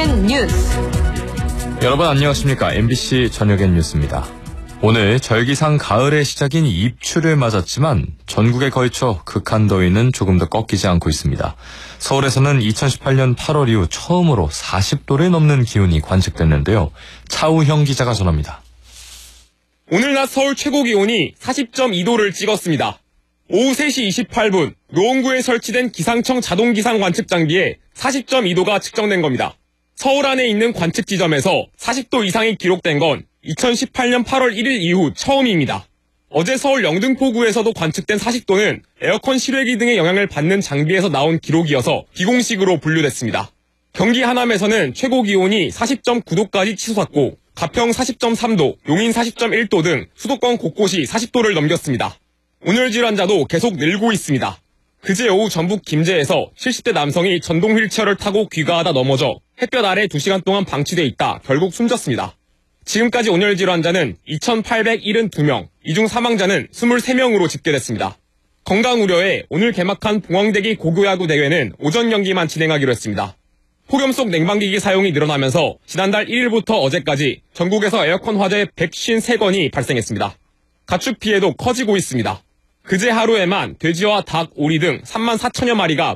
저녁엔 뉴스. 여러분 안녕하십니까. MBC 저녁엔 뉴스입니다. 오늘 절기상 가을의 시작인 입추를 맞았지만 전국에 걸쳐 극한 더위는 조금 더 꺾이지 않고 있습니다. 서울에서는 2018년 8월 이후 처음으로 40도를 넘는 기온이 관측됐는데요. 차우형 기자가 전합니다. 오늘 낮 서울 최고 기온이 40.2도를 찍었습니다. 오후 3시 28분 노원구에 설치된 기상청 자동기상 관측 장비에 40.2도가 측정된 겁니다. 서울 안에 있는 관측 지점에서 40도 이상이 기록된 건 2018년 8월 1일 이후 처음입니다. 어제 서울 영등포구에서도 관측된 40도는 에어컨 실외기 등의 영향을 받는 장비에서 나온 기록이어서 비공식으로 분류됐습니다. 경기 하남에서는 최고 기온이 40.9도까지 치솟았고 가평 40.3도, 용인 40.1도 등 수도권 곳곳이 40도를 넘겼습니다. 온열 질환자도 계속 늘고 있습니다. 그제 오후 전북 김제에서 70대 남성이 전동 휠체어를 타고 귀가하다 넘어져 햇볕 아래 2시간 동안 방치돼 있다 결국 숨졌습니다. 지금까지 온열 질환자는 2,872명, 이 중 사망자는 23명으로 집계됐습니다. 건강 우려에 오늘 개막한 봉황대기 고교야구 대회는 오전 경기만 진행하기로 했습니다. 폭염 속 냉방기기 사용이 늘어나면서 지난달 1일부터 어제까지 전국에서 에어컨 화재 153건이 발생했습니다. 가축 피해도 커지고 있습니다. 그제 하루에만 돼지와 닭, 오리 등 3만 4천여 마리가